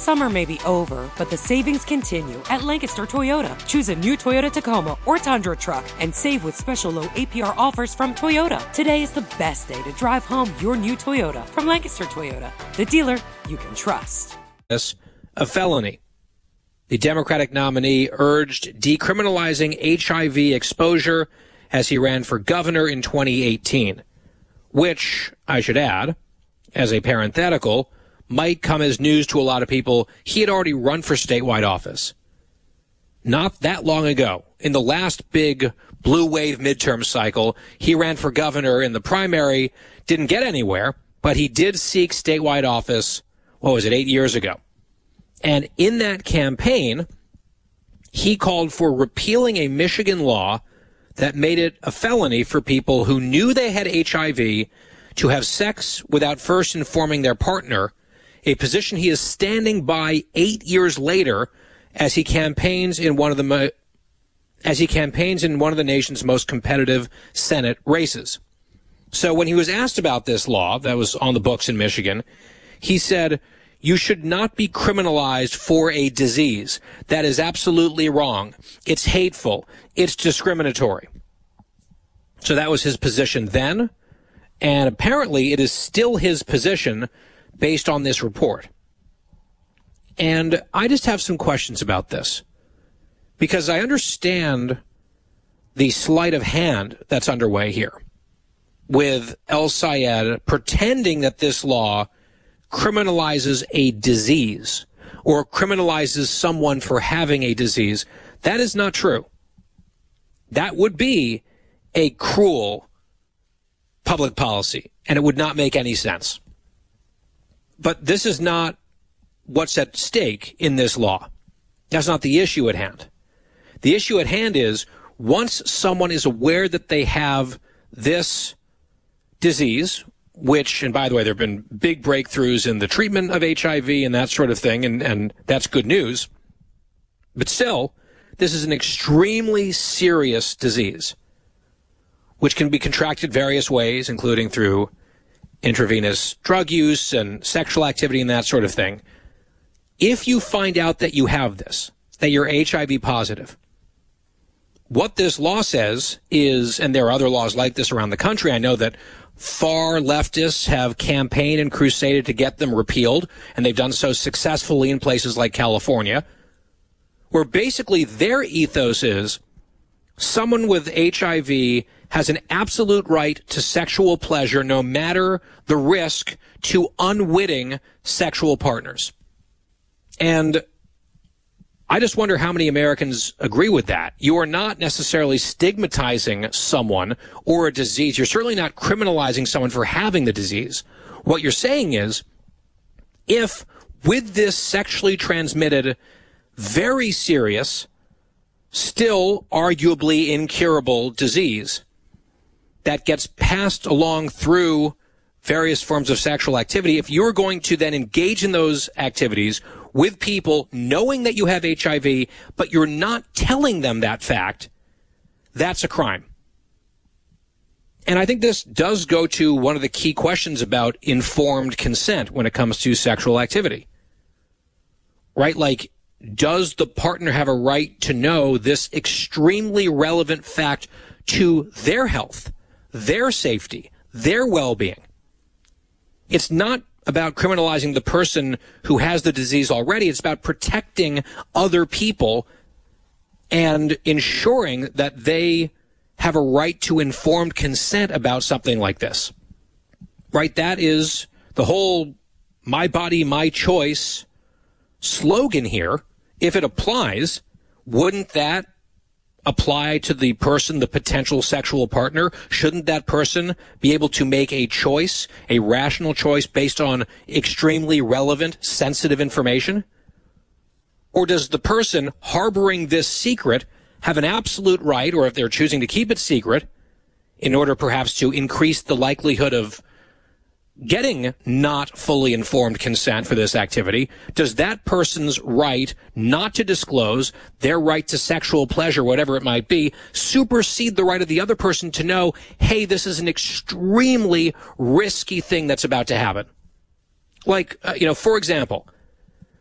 Summer may be over, but the savings continue at Lancaster Toyota. Choose a new Toyota Tacoma or Tundra truck and save with special low APR offers from Toyota. Today is the best day to drive home your new Toyota from Lancaster Toyota, the dealer you can trust. A felony. The Democratic nominee urged decriminalizing HIV exposure as he ran for governor in 2018, which, I should add, as a parenthetical, might come as news to a lot of people. He had already run for statewide office. Not that long ago, in the last big blue wave midterm cycle, he ran for governor in the primary, didn't get anywhere, but he did seek statewide office, 8 years ago. And in that campaign, he called for repealing a Michigan law that made it a felony for people who knew they had HIV to have sex without first informing their partner, a position he is standing by 8 years later as he campaigns in one of the nation's most competitive Senate races. So when he was asked about this law that was on the books in Michigan, he said, "You should not be criminalized for a disease. That is absolutely wrong. It's hateful. It's discriminatory." So that was his position then, and apparently it is still his position based on this report. And I just have some questions about this, because I understand the sleight of hand that's underway here with El Sayed pretending that this law criminalizes a disease or criminalizes someone for having a disease. That is not true. That would be a cruel public policy, and it would not make any sense. But this is not what's at stake in this law. That's not the issue at hand. The issue at hand is once someone is aware that they have this disease, which, and by the way, there have been big breakthroughs in the treatment of HIV and that sort of thing, and that's good news. But still, this is an extremely serious disease, which can be contracted various ways, including through intravenous drug use and sexual activity and that sort of thing. If you find out that you have this, that you're HIV positive, what this law says is, and there are other laws like this around the country, I know that far leftists have campaigned and crusaded to get them repealed, and they've done so successfully in places like California, where basically their ethos is someone with HIV has an absolute right to sexual pleasure no matter the risk to unwitting sexual partners. And I just wonder how many Americans agree with that. You are not necessarily stigmatizing someone or a disease. You're certainly not criminalizing someone for having the disease. What you're saying is, if with this sexually transmitted, very serious, still arguably incurable disease that gets passed along through various forms of sexual activity, if you're going to then engage in those activities with people knowing that you have HIV, but you're not telling them that fact, that's a crime. And I think this does go to one of the key questions about informed consent when it comes to sexual activity. Right? Like, does the partner have a right to know this extremely relevant fact to their health, their safety, their well-being? It's not about criminalizing the person who has the disease already. It's about protecting other people and ensuring that they have a right to informed consent about something like this. Right? That is the whole my body, my choice slogan here. If it applies, wouldn't that apply to the person, the potential sexual partner? Shouldn't that person be able to make a choice, a rational choice based on extremely relevant, sensitive information? Or does the person harboring this secret have an absolute right, or if they're choosing to keep it secret, in order perhaps to increase the likelihood of getting not fully informed consent for this activity, does that person's right not to disclose, their right to sexual pleasure, whatever it might be, supersede the right of the other person to know, hey, this is an extremely risky thing that's about to happen? Like, for example,